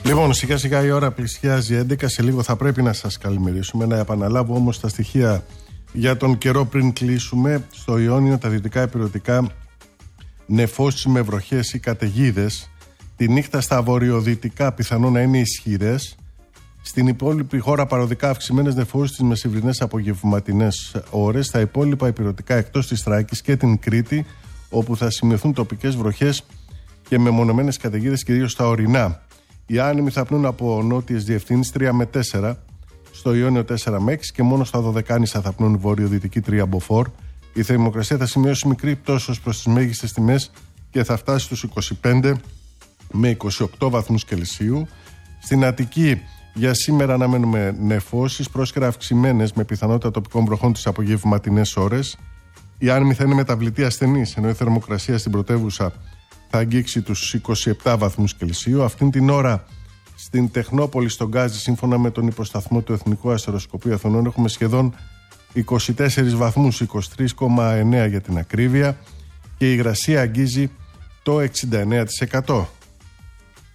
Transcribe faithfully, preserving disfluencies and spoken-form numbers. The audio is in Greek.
Λοιπόν, σιγά σιγά η ώρα πλησιάζει έντεκα. Σε λίγο θα πρέπει να σας καλημερίσουμε. Να επαναλάβω όμως τα στοιχεία για τον καιρό πριν κλείσουμε. Στο Ιόνιο, τα δυτικά ηπειρωτικά, νεφώσεις με βροχές ή καταιγίδες. Τη νύχτα στα βορειοδυτικά πιθανό να είναι ισχυρές. Στην υπόλοιπη χώρα παροδικά αυξημένες νεφώσεις στις μεσημβρινές απογευματινές ώρες. Στα υπόλοιπα ηπειρωτικά εκτός της Θράκης και την Κρήτη, όπου θα σημειωθούν τοπικές βροχές και μεμονωμένες καταιγίδες κυρίως στα ορεινά. Οι άνεμοι θα πνούν από νότιες διευθύνσεις τρία με τέσσερα, στο Ιόνιο τέσσερα με έξι και μόνο στα Δωδεκάνησα θα πνούν βορειοδυτική τρία μποφόρ. Η θερμοκρασία θα σημειώσει μικρή πτώση ως προς τις μέγιστες τιμές και θα φτάσει στους είκοσι πέντε με είκοσι οκτώ βαθμούς Κελσίου. Στην Αττική για σήμερα αναμένουμε νεφώσεις, πρόσκαιρα αυξημένες με πιθανότητα τοπικών βροχών τις απογευματινές ώρες. Οι άνεμοι θα είναι μεταβλητοί ασθενείς, ενώ η θερμοκρασία στην πρωτεύουσα θα αγγίξει τους είκοσι επτά βαθμούς Κελσίου. Αυτήν την ώρα στην Τεχνόπολη, στον Γκάζι, σύμφωνα με τον υποσταθμό του Εθνικού Αστεροσκοπείου Αθωνών, έχουμε σχεδόν είκοσι τέσσερις βαθμούς, είκοσι τρία κόμμα εννέα για την ακρίβεια, και η υγρασία αγγίζει το εξήντα εννέα τοις εκατό.